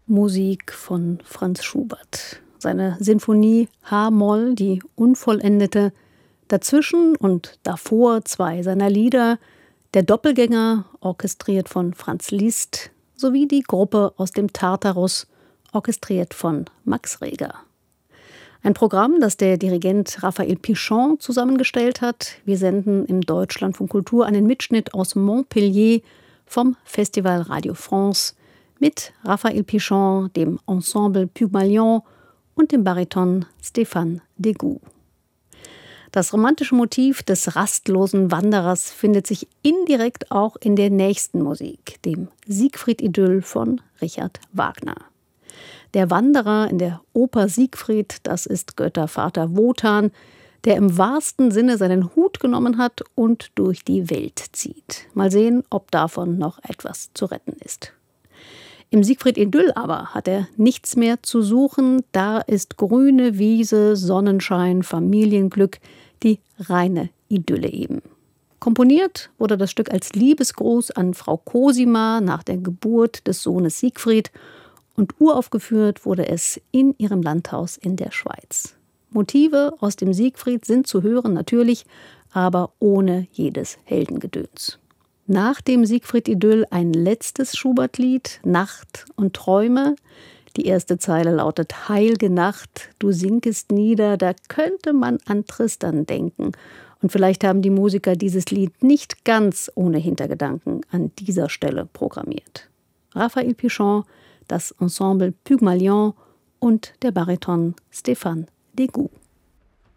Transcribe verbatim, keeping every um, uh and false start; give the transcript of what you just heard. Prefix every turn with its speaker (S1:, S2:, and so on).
S1: Musik von Franz Schubert. Seine Sinfonie H-Moll, die unvollendete, dazwischen und davor zwei seiner Lieder, der Doppelgänger, orchestriert von Franz Liszt, sowie die Gruppe aus dem Tartarus, orchestriert von Max Reger. Ein Programm, das der Dirigent Raphael Pichon zusammengestellt hat. Wir senden im Deutschlandfunk Kultur einen Mitschnitt aus Montpellier vom Festival Radio France mit Raphael Pichon, dem Ensemble Pygmalion und dem Bariton Stéphane Degout. Das romantische Motiv des rastlosen Wanderers findet sich indirekt auch in der nächsten Musik, dem Siegfried-Idyll von Richard Wagner. Der Wanderer in der Oper Siegfried, das ist Göttervater Wotan, der im wahrsten Sinne seinen Hut genommen hat und durch die Welt zieht. Mal sehen, ob davon noch etwas zu retten ist. Im Siegfried-Idyll aber hat er nichts mehr zu suchen. Da ist grüne Wiese, Sonnenschein, Familienglück, die reine Idylle eben. Komponiert wurde das Stück als Liebesgruß an Frau Cosima nach der Geburt des Sohnes Siegfried und uraufgeführt wurde es in ihrem Landhaus in der Schweiz. Motive aus dem Siegfried sind zu hören natürlich, aber ohne jedes Heldengedöns. Nach dem Siegfried-Idyll ein letztes Schubert-Lied, Nacht und Träume. Die erste Zeile lautet: Heilge Nacht, du sinkest nieder. Da könnte man an Tristan denken. Und vielleicht haben die Musiker dieses Lied nicht ganz ohne Hintergedanken an dieser Stelle programmiert. Raphael Pichon, das Ensemble Pygmalion und der Bariton Stéphane Degout.